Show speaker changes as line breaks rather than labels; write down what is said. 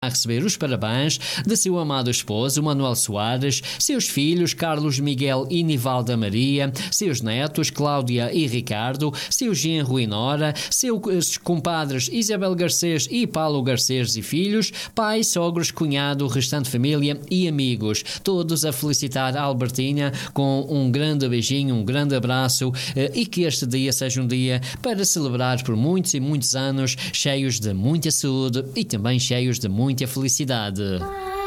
a receber os parabéns de seu amado esposo, Manuel Soares, seus filhos, Carlos Miguel e Nivalda Maria, seus netos, Cláudia e Ricardo, seu genro e nora, seus compadres Isabel Garcês e Paulo Garcês e filhos, pai, sogros, cunhado, restante família e amigos. Todos a felicitar a Albertina com um grande beijinho, um grande abraço e que este dia seja um dia para celebrar por muitos e muitos anos, cheios de muita saúde e também cheios de muita felicidade.